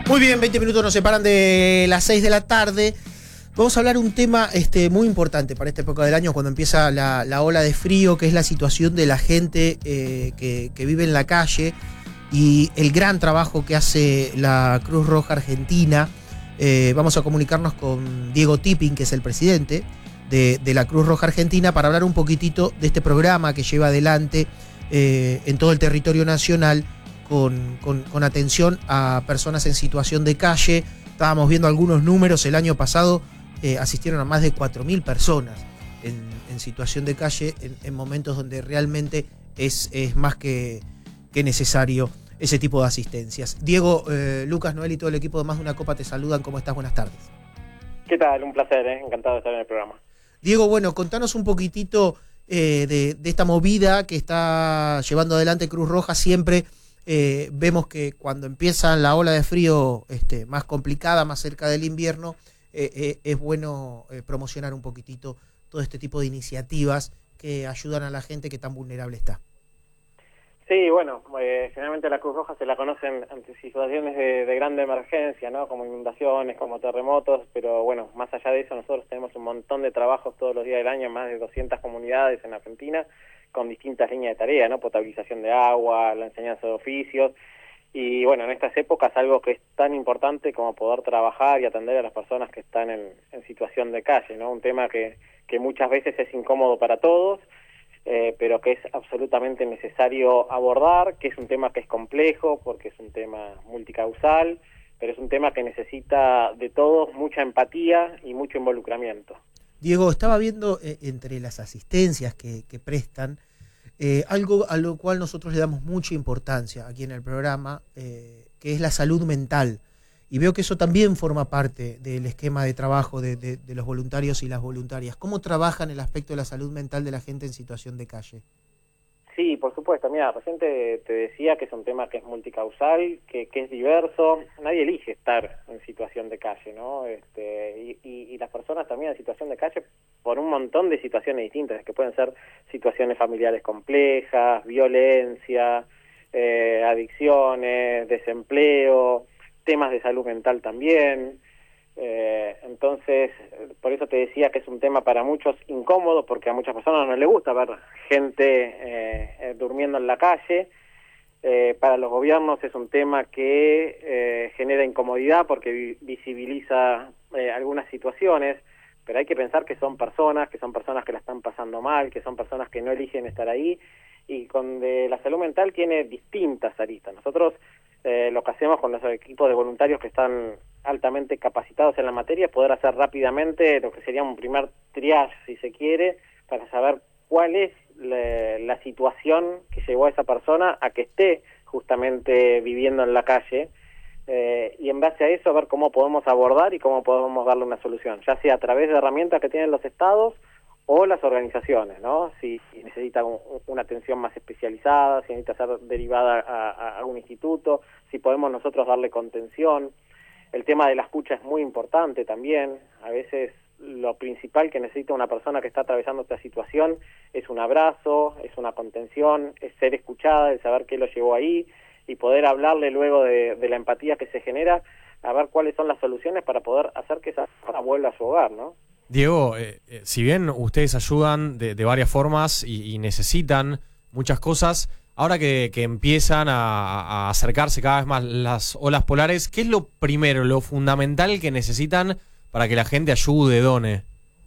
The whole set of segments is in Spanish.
Muy bien, 20 minutos nos separan de las 6 de la tarde. Vamos a hablar un tema muy importante para esta época del año, cuando empieza la ola de frío, que es la situación de la gente que vive en la calle y el gran trabajo que hace la Cruz Roja Argentina. Vamos a comunicarnos con Diego Tipping, que es el presidente de la Cruz Roja Argentina, para hablar un poquitito de este programa que lleva adelante en todo el territorio nacional con atención a personas en situación de calle. Estábamos viendo algunos números. El año pasado asistieron a más de 4.000 personas en situación de calle en momentos donde realmente es más que necesario ese tipo de asistencias. Diego, Lucas, Noel y todo el equipo de Más de una Copa te saludan. ¿Cómo estás? Buenas tardes. ¿Qué tal? Un placer, encantado de estar en el programa. Diego, bueno, contanos un poquitito de esta movida que está llevando adelante Cruz Roja. Siempre vemos que cuando empieza la ola de frío más complicada, más cerca del invierno, es bueno promocionar un poquitito todo este tipo de iniciativas que ayudan a la gente que tan vulnerable está. Sí, bueno, generalmente la Cruz Roja se la conocen ante situaciones de grande emergencia, ¿no? Como inundaciones, como terremotos, pero bueno, más allá de eso, nosotros tenemos un montón de trabajos todos los días del año, más de 200 comunidades en Argentina, con distintas líneas de tarea, ¿no? Potabilización de agua, la enseñanza de oficios, y bueno, en estas épocas algo que es tan importante como poder trabajar y atender a las personas que están en situación de calle, ¿no? Un tema que muchas veces es incómodo para todos, pero que es absolutamente necesario abordar, que es un tema que es complejo porque es un tema multicausal, pero es un tema que necesita de todos mucha empatía y mucho involucramiento. Diego, estaba viendo entre las asistencias que prestan, algo a lo cual nosotros le damos mucha importancia aquí en el programa, que es la salud mental. Y veo que eso también forma parte del esquema de trabajo de los voluntarios y las voluntarias. ¿Cómo trabajan el aspecto de la salud mental de la gente en situación de calle? Sí, por supuesto. Mira, recién te decía que es un tema que es multicausal, que es diverso. Nadie elige estar en situación de calle, ¿no? Y las personas también en situación de calle por un montón de situaciones distintas, que pueden ser situaciones familiares complejas, violencia, adicciones, desempleo, temas de salud mental también. Entonces, por eso te decía que es un tema para muchos incómodo, porque a muchas personas no les gusta ver gente durmiendo en la calle. Para los gobiernos es un tema que genera incomodidad porque visibiliza algunas situaciones, pero hay que pensar que son personas que la están pasando mal, que son personas que no eligen estar ahí, y donde la salud mental tiene distintas aristas. Nosotros lo que hacemos con los equipos de voluntarios que están altamente capacitados en la materia es poder hacer rápidamente lo que sería un primer triage, si se quiere, para saber cuál es la situación que llevó a esa persona a que esté justamente viviendo en la calle, y en base a eso ver cómo podemos abordar y cómo podemos darle una solución, ya sea a través de herramientas que tienen los estados o las organizaciones, ¿no? Si necesita una atención más especializada, si necesita ser derivada a un instituto, si podemos nosotros darle contención. El tema de la escucha es muy importante también. A veces lo principal que necesita una persona que está atravesando esta situación es un abrazo, es una contención, es ser escuchada, es saber qué lo llevó ahí y poder hablarle luego de la empatía que se genera, a ver cuáles son las soluciones para poder hacer que esa persona vuelva a su hogar, ¿no? Diego, si bien ustedes ayudan de varias formas y necesitan muchas cosas, ahora que empiezan a acercarse cada vez más las olas polares, ¿qué es lo primero, lo fundamental que necesitan para que la gente ayude, done?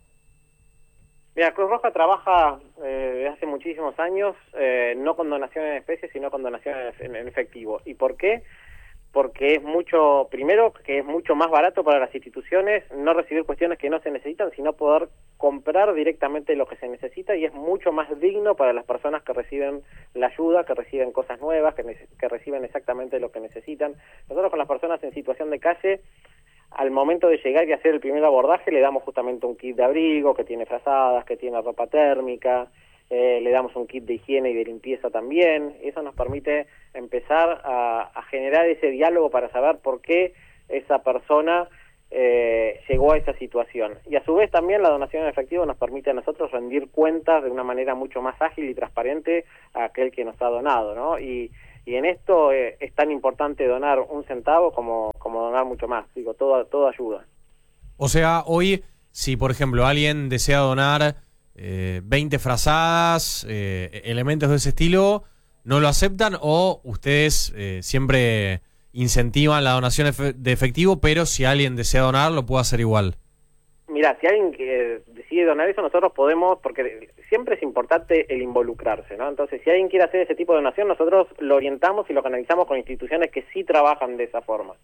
Mira, Cruz Roja trabaja desde hace muchísimos años, no con donaciones en especie, sino con donaciones en efectivo. ¿Y por qué? Porque es primero, que es mucho más barato para las instituciones no recibir cuestiones que no se necesitan, sino poder comprar directamente lo que se necesita, y es mucho más digno para las personas que reciben la ayuda, que reciben cosas nuevas, que reciben exactamente lo que necesitan. Nosotros con las personas en situación de calle, al momento de llegar y hacer el primer abordaje, le damos justamente un kit de abrigo que tiene frazadas, que tiene ropa térmica, le damos un kit de higiene y de limpieza también. Eso nos permite empezar a generar ese diálogo para saber por qué esa persona llegó a esa situación. Y a su vez también la donación en efectivo nos permite a nosotros rendir cuentas de una manera mucho más ágil y transparente a aquel que nos ha donado, ¿no? Y en esto es tan importante donar un centavo como como donar mucho más. Digo, todo ayuda. O sea, hoy, si por ejemplo alguien desea donar 20 frazadas, elementos de ese estilo, ¿no lo aceptan o ustedes siempre incentivan la donación de efectivo, pero si alguien desea donar, lo puede hacer igual? Mira, si alguien que decide donar eso, nosotros podemos, porque siempre es importante el involucrarse, ¿no? Entonces, si alguien quiere hacer ese tipo de donación, nosotros lo orientamos y lo canalizamos con instituciones que sí trabajan de esa forma,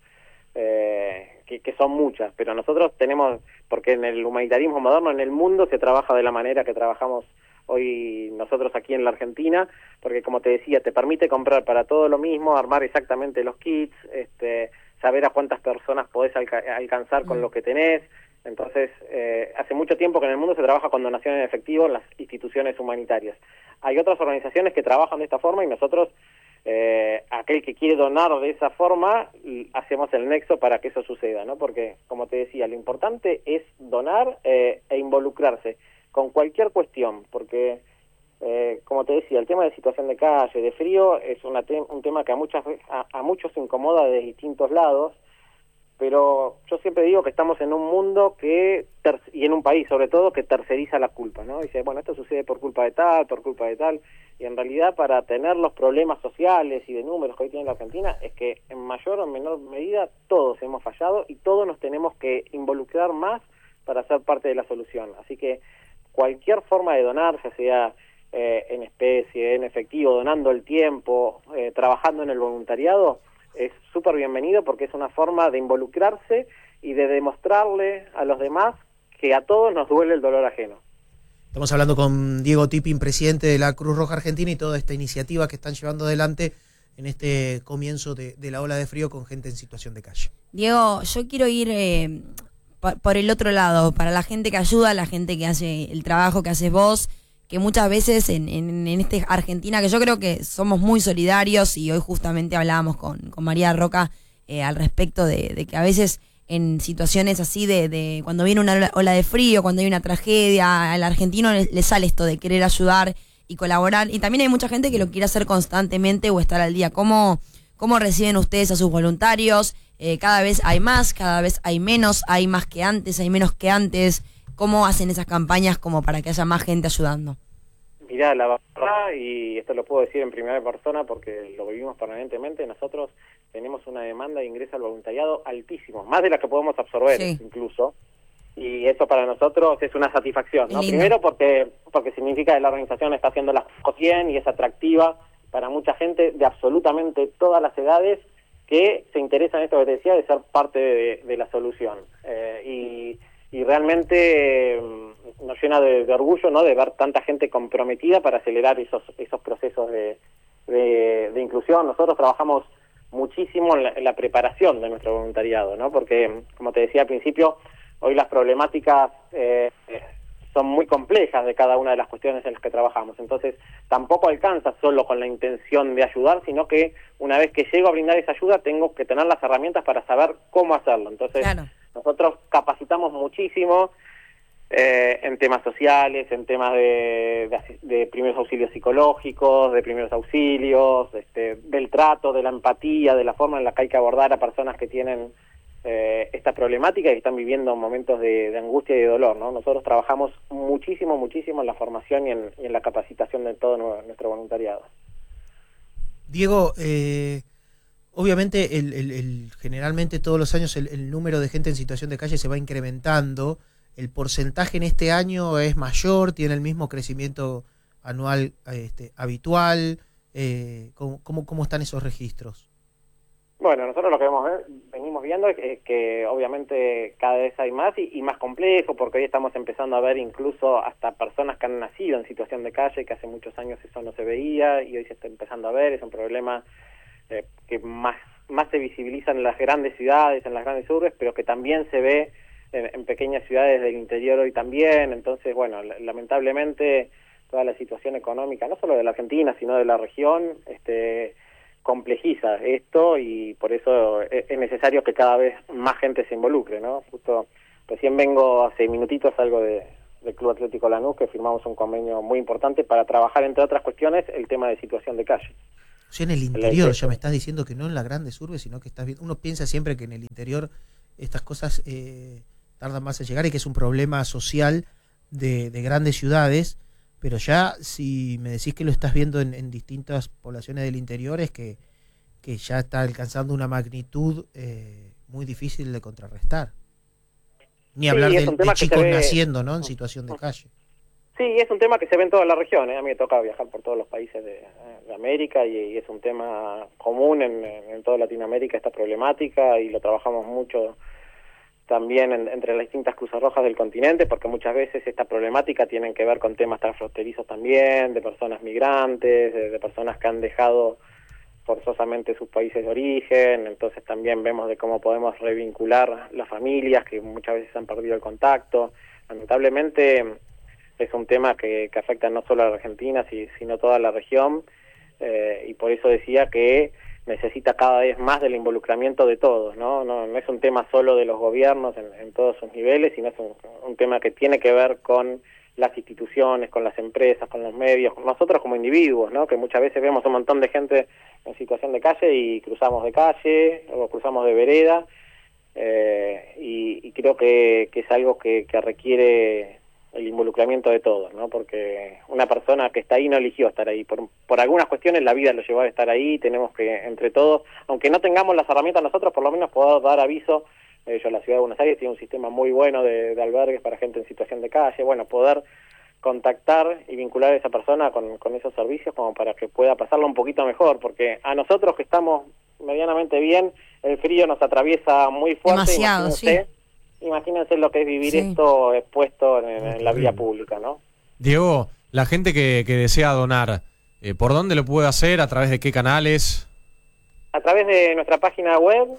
que son muchas, pero nosotros tenemos, porque en el humanitarismo moderno, en el mundo se trabaja de la manera que trabajamos hoy nosotros aquí en la Argentina, porque como te decía, te permite comprar para todo lo mismo, armar exactamente los kits, saber a cuántas personas podés alcanzar con lo que tenés. Entonces, hace mucho tiempo que en el mundo se trabaja con donación en efectivo en las instituciones humanitarias. Hay otras organizaciones que trabajan de esta forma y nosotros, aquel que quiere donar de esa forma, hacemos el nexo para que eso suceda, ¿no? Porque, como te decía, lo importante es donar e involucrarse con cualquier cuestión, porque, como te decía, el tema de situación de calle, de frío, es un tema que a muchos incomoda de distintos lados, pero yo siempre digo que estamos en un mundo y en un país sobre todo, que terceriza la culpa, ¿no? Dice, bueno, esto sucede por culpa de tal, y en realidad para tener los problemas sociales y de números que hoy tiene la Argentina, es que en mayor o menor medida todos hemos fallado y todos nos tenemos que involucrar más para ser parte de la solución. Así que cualquier forma de donar, ya sea en especie, en efectivo, donando el tiempo, trabajando en el voluntariado, es súper bienvenido porque es una forma de involucrarse y de demostrarle a los demás que a todos nos duele el dolor ajeno. Estamos hablando con Diego Tipping, presidente de la Cruz Roja Argentina, y toda esta iniciativa que están llevando adelante en este comienzo de la ola de frío con gente en situación de calle. Diego, yo quiero ir por el otro lado, para la gente que ayuda, la gente que hace el trabajo que haces vos, que muchas veces en esta Argentina, que yo creo que somos muy solidarios, y hoy justamente hablábamos con María Roca al respecto de que a veces en situaciones así de cuando viene una ola de frío, cuando hay una tragedia, al argentino le sale esto de querer ayudar y colaborar, y también hay mucha gente que lo quiere hacer constantemente o estar al día. ¿Cómo reciben ustedes a sus voluntarios? Cada vez hay más, cada vez hay menos, hay más que antes, hay menos que antes. ¿Cómo hacen esas campañas como para que haya más gente ayudando? Mirá, la verdad, y esto lo puedo decir en primera persona porque lo vivimos permanentemente, nosotros tenemos una demanda de ingreso al voluntariado altísimo, más de la que podemos absorber, sí, incluso, y eso para nosotros es una satisfacción, ¿no? Primero porque significa que la organización está haciendo las cosas bien y es atractiva para mucha gente de absolutamente todas las edades que se interesa en esto que te decía, de ser parte de la solución. Y realmente nos llena de orgullo, ¿no?, de ver tanta gente comprometida para acelerar esos procesos de inclusión. Nosotros trabajamos muchísimo en la preparación de nuestro voluntariado, ¿no? Porque, como te decía al principio, hoy las problemáticas son muy complejas de cada una de las cuestiones en las que trabajamos. Entonces, tampoco alcanza solo con la intención de ayudar, sino que una vez que llego a brindar esa ayuda, tengo que tener las herramientas para saber cómo hacerlo. Entonces, claro, nosotros capacitamos muchísimo en temas sociales, en temas de primeros auxilios psicológicos, de primeros auxilios, del trato, de la empatía, de la forma en la que hay que abordar a personas que tienen esta problemática y que están viviendo momentos de angustia y de dolor, ¿no? Nosotros trabajamos muchísimo en la formación y en la capacitación de todo nuestro voluntariado. Diego, obviamente generalmente todos los años el número de gente en situación de calle se va incrementando. ¿El porcentaje en este año es mayor? ¿Tiene el mismo crecimiento anual habitual? ¿Cómo están esos registros? Bueno, nosotros lo que venimos viendo es que obviamente cada vez hay más y más complejo, porque hoy estamos empezando a ver incluso hasta personas que han nacido en situación de calle, que hace muchos años eso no se veía y hoy se está empezando a ver. Es un problema que más se visibiliza en las grandes ciudades, en las grandes urbes, pero que también se ve en pequeñas ciudades del interior hoy también. Entonces, bueno, lamentablemente toda la situación económica, no solo de la Argentina, sino de la región, complejiza esto, y por eso es necesario que cada vez más gente se involucre, ¿no? Justo recién vengo hace minutitos, algo del Club Atlético Lanús, que firmamos un convenio muy importante para trabajar, entre otras cuestiones, el tema de situación de calle. O sea, en el interior, ya me estás diciendo que no en las grandes urbes, sino que estás viendo. Uno piensa siempre que en el interior estas cosas tardan más en llegar y que es un problema social de grandes ciudades, pero ya si me decís que lo estás viendo en distintas poblaciones del interior, es que ya está alcanzando una magnitud muy difícil de contrarrestar. Ni hablar de chicos naciendo, ¿no? En situación de calle. Sí, es un tema que se ve en toda la región. A mí me toca viajar por todos los países de América y es un tema común en toda Latinoamérica esta problemática, y lo trabajamos mucho también entre las distintas Cruzas Rojas del continente, porque muchas veces esta problemática tiene que ver con temas transfronterizos también, de personas migrantes, de personas que han dejado forzosamente sus países de origen. Entonces también vemos de cómo podemos revincular las familias que muchas veces han perdido el contacto. Lamentablemente es un tema que afecta no solo a la Argentina, sino a toda la región, y por eso decía que necesita cada vez más del involucramiento de todos, ¿no? No es un tema solo de los gobiernos en todos sus niveles, sino es un tema que tiene que ver con las instituciones, con las empresas, con los medios, con nosotros como individuos, ¿no? Que muchas veces vemos un montón de gente en situación de calle y cruzamos de calle o cruzamos de vereda, y creo que es algo que requiere el involucramiento de todos, ¿no? Porque una persona que está ahí no eligió estar ahí. Por algunas cuestiones la vida lo llevó a estar ahí. Tenemos que, entre todos, aunque no tengamos las herramientas nosotros, por lo menos poder dar aviso. La ciudad de Buenos Aires tiene un sistema muy bueno de albergues para gente en situación de calle. Bueno, poder contactar y vincular a esa persona con esos servicios como para que pueda pasarlo un poquito mejor, porque a nosotros que estamos medianamente bien, el frío nos atraviesa muy fuerte. Demasiado, sí. Imagínense lo que es vivir esto expuesto en la vía pública, ¿no? Diego, la gente que desea donar, ¿por dónde lo puede hacer? ¿A través de qué canales? A través de nuestra página web,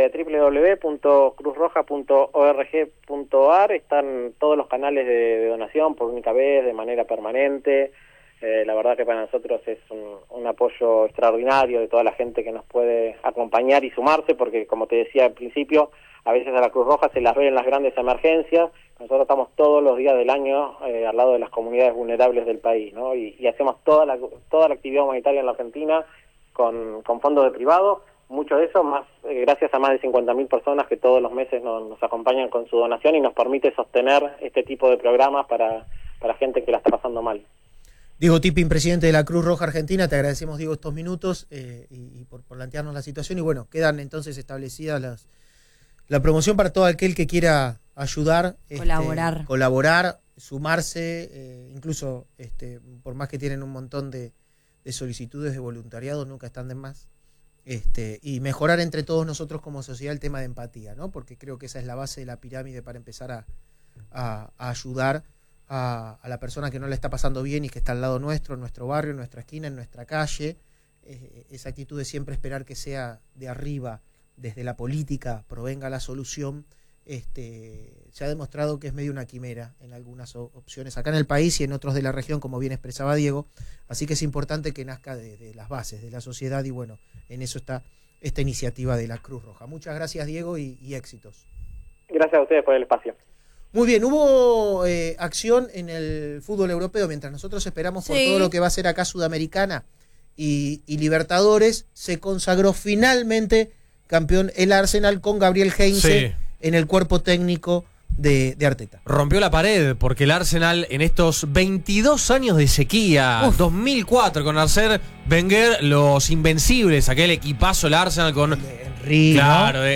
www.cruzroja.org.ar, están todos los canales de donación por única vez, de manera permanente. La verdad que para nosotros es un apoyo extraordinario de toda la gente que nos puede acompañar y sumarse, porque como te decía al principio, a veces a la Cruz Roja se las ve en las grandes emergencias. Nosotros estamos todos los días del año al lado de las comunidades vulnerables del país, ¿no? Y hacemos toda la actividad humanitaria en la Argentina con fondos de privado. Mucho de eso más gracias a más de 50.000 personas que todos los meses nos acompañan con su donación y nos permite sostener este tipo de programas para gente que la está pasando mal. Diego Tipping, presidente de la Cruz Roja Argentina, te agradecemos, Diego, estos minutos y por plantearnos la situación. Y bueno, quedan entonces establecidas la promoción para todo aquel que quiera ayudar, colaborar, sumarse, incluso por más que tienen un montón de solicitudes de voluntariado, nunca están de más, y mejorar entre todos nosotros como sociedad el tema de empatía, ¿no? Porque creo que esa es la base de la pirámide para empezar a ayudar a la persona que no le está pasando bien y que está al lado nuestro, en nuestro barrio, en nuestra esquina, en nuestra calle. Esa actitud de siempre esperar que sea de arriba, desde la política, provenga la solución, se ha demostrado que es medio una quimera en algunas opciones acá en el país y en otros de la región, como bien expresaba Diego. Así que es importante que nazca de las bases de la sociedad, y bueno, en eso está esta iniciativa de la Cruz Roja. Muchas gracias, Diego, y éxitos. Gracias a ustedes por el espacio. Muy bien, hubo acción en el fútbol europeo, mientras nosotros esperamos por todo lo que va a ser acá Sudamericana y Libertadores. Se consagró finalmente campeón el Arsenal con Gabriel Heinze en el cuerpo técnico de Arteta. Rompió la pared porque el Arsenal en estos 22 años de sequía, 2004 con Arsène Wenger, los invencibles, aquel equipazo del Arsenal con Henry, claro, ¿no?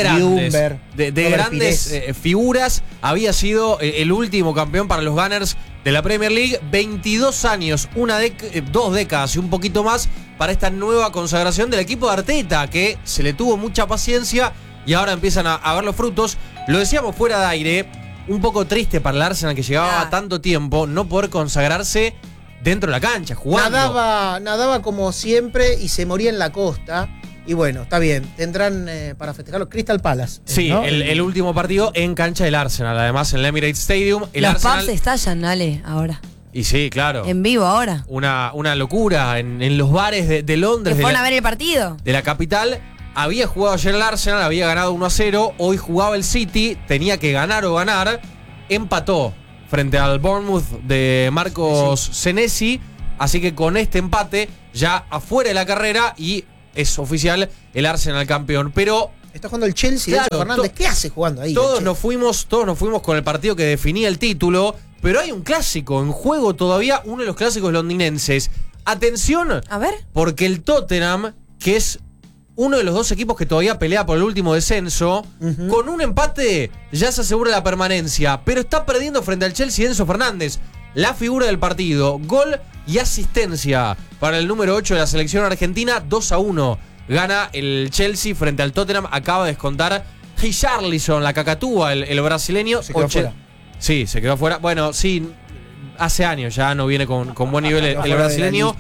de grandes figuras, había sido el último campeón para los Gunners de la Premier League. 22 años, 2 décadas y un poquito más para esta nueva consagración del equipo de Arteta, que se le tuvo mucha paciencia y ahora empiezan a ver los frutos. Lo decíamos fuera de aire, un poco triste para el Arsenal, que llevaba tanto tiempo no poder consagrarse dentro de la cancha, jugando. Nadaba como siempre y se moría en la costa. Y bueno, está bien, tendrán para festejarlo Crystal Palace. Sí, ¿no? el último partido en cancha del Arsenal, además en el Emirates Stadium. Los pubs estallan, Ale, ahora. Y sí, claro. En vivo ahora. Una locura en los bares de Londres. ¿Que fueron a ver el partido? De la capital. Había jugado ayer el Arsenal, había ganado 1-0. Hoy jugaba el City, tenía que ganar o ganar. Empató frente al Bournemouth de Marcos Senesi. Así que con este empate, ya afuera de la carrera y es oficial el Arsenal campeón. Pero está jugando el Chelsea, claro, Enzo Fernández. ¿Qué hace jugando ahí? todos nos fuimos con el partido que definía el título, pero hay un clásico en juego todavía, uno de los clásicos londinenses. Atención, A ver. porque el Tottenham, que es uno de los dos equipos que todavía pelea por el último descenso, con un empate ya se asegura la permanencia, pero está perdiendo frente al Chelsea Enzo Fernández. La figura del partido, gol y asistencia para el número 8 de la selección argentina, 2-1. Gana el Chelsea frente al Tottenham, acaba de descontar Richarlison, la cacatúa, el brasileño. Se quedó fuera. Sí, se quedó fuera. Bueno, sí, hace años ya no viene con buen nivel el brasileño.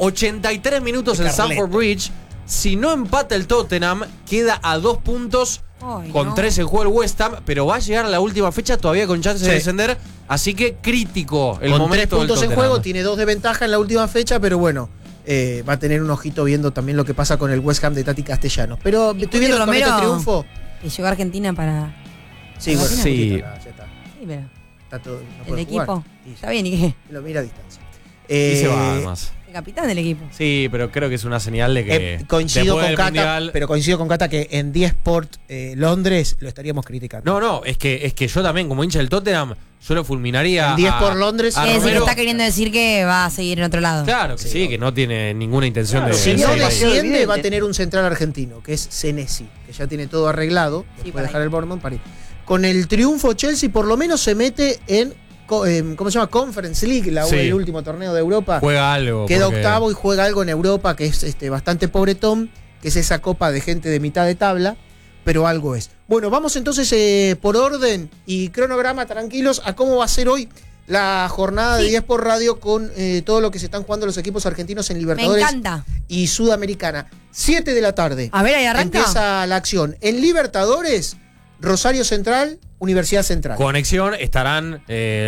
83 minutos en Stamford Bridge. Si no empata el Tottenham, queda a 2 puntos. Con 3 en juego el West Ham, pero va a llegar a la última fecha todavía con chance de descender. Así que crítico el con momento 3 puntos del en Tottenham. juego, tiene 2 de ventaja en la última fecha, pero bueno, va a tener un ojito viendo también lo que pasa con el West Ham de Tati Castellanos. Pero estoy viendo con este triunfo. Y llegó a Argentina para. Sí, bueno, sí. Ya está. Sí, pero. Está todo, no El puede equipo. jugar. Está bien, ¿y qué? Lo mira a distancia. Y se va además. El capitán del equipo. Sí, pero creo que es una señal de que coincido después con del Cata, Mundial- pero coincido con Cata que en 10 Sport Londres lo estaríamos criticando. No, es que yo también, como hincha del Tottenham, yo lo fulminaría. En 10 por Londres. a Es decir, que Romero. está queriendo decir que va a seguir en otro lado. Claro que sí, que no tiene ninguna intención Claro, de. Si Sí, no sí, desciende, evidente. va a tener un central argentino, que es Senesi, que ya tiene todo arreglado. Sí, Puede por dejar ahí. el Bournemouth para ir. Con el triunfo, Chelsea por lo menos se mete en, ¿cómo se llama? Conference League, Sí. el último torneo de Europa. Juega algo. Queda porque- octavo y juega algo en Europa, que es bastante pobretón, que es esa copa de gente de mitad de tabla, pero algo es. Bueno, vamos entonces por orden y cronograma, tranquilos, a cómo va a ser hoy la jornada de 10 por radio con todo lo que se están jugando los equipos argentinos en Me Libertadores encanta. y Sudamericana. 7 de la tarde. A ver, ahí arranca. Empieza la acción. En Libertadores, Rosario Central, Universidad Central. Conexión, estarán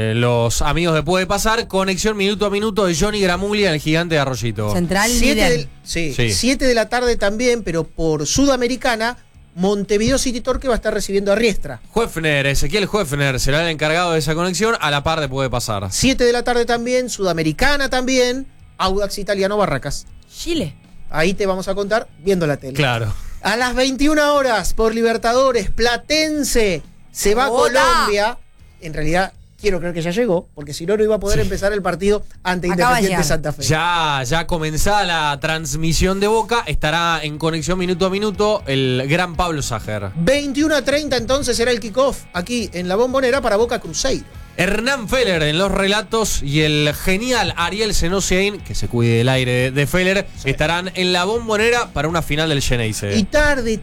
los amigos de Puede Pasar. Conexión minuto a minuto de Johnny Gramuglia, el gigante de Arroyito. Central Siete líder. Sí. 7 de la tarde también, pero por Sudamericana, Montevideo City Torque va a estar recibiendo a Riestra. Ezequiel Hoefner será el encargado de esa conexión, a la par de Puede Pasar. 7 de la tarde también, Sudamericana también, Audax Italiano Barracas. Chile. Ahí te vamos a contar viendo la tele. Claro. A las 21 horas por Libertadores, Platense se va a ¡Hola! Colombia. En realidad, quiero creer que ya llegó, porque si no, no iba a poder empezar el partido ante Acaba de Independiente llegar. Santa Fe. Ya comenzada la transmisión de Boca, estará en conexión minuto a minuto el gran Pablo Sajer. 21:30 entonces será el kickoff aquí en la Bombonera para Boca Cruzeiro. Hernán Feller en los relatos y el genial Ariel Senosiain, que se cuide del aire de Feller, estarán en la Bombonera para una final del Geneise. Y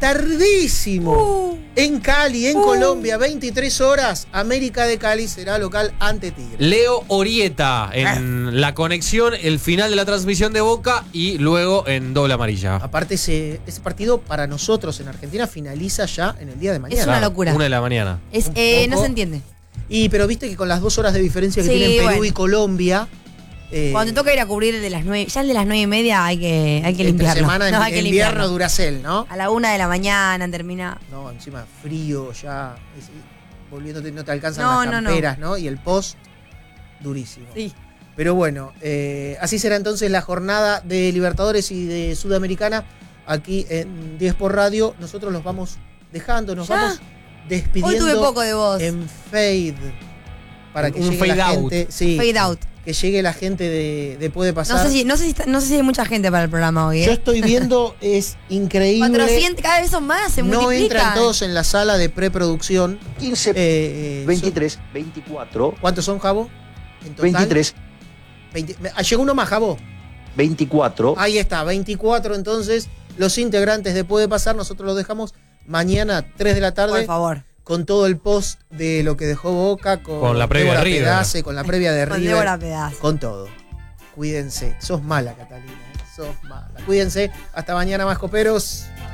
tardísimo. En Cali, en Colombia, 23 horas, América de Cali será local ante Tigre. Leo Orieta en la conexión, el final de la transmisión de Boca y luego en doble amarilla. Aparte, ese partido para nosotros en Argentina finaliza ya en el día de mañana. Es una locura. 1 de la mañana. Es, Un no poco. se entiende. Pero viste que con las 2 horas de diferencia que Sí, tienen Perú bueno. y Colombia. Cuando te toca ir a cubrir el de las 9, ya el de las 9:30 hay que entre limpiarlo. semana, No, hay que invierno, limpiarlo. Duracell, ¿no? A la 1 de la mañana termina. No, encima frío ya. Volviéndote, no te alcanzan No, las no, no. camperas, ¿no? Y el post, durísimo. Sí. Pero bueno, así será entonces la jornada de Libertadores y de Sudamericana aquí en 10 por Radio. Nosotros los vamos dejando, nos ¿Ya? vamos despidiendo. Hoy tuve poco de voz. En fade. Para que Un llegue la fade out. gente. Sí, Fade out. que llegue la gente de Puede Pasar. No sé si hay mucha gente para el programa hoy. Yo estoy viendo, es increíble. 400, cada vez son más, se No multiplican. entran todos en la sala de preproducción. 15, 23, 24, ¿Cuántos son, Jabo? En total. 23, Llegó uno más, Jabo. 24. Ahí está, 24 entonces. Los integrantes de Puede Pasar, nosotros los dejamos mañana 3 de la tarde. Por favor. Con todo el post de lo que dejó Boca, Con la previa Débora de River. Pedace, con la previa de Con River, Débora Pedazo. con todo. Cuídense. Sos mala, Catalina. Sos mala. Cuídense. Hasta mañana, más coperos.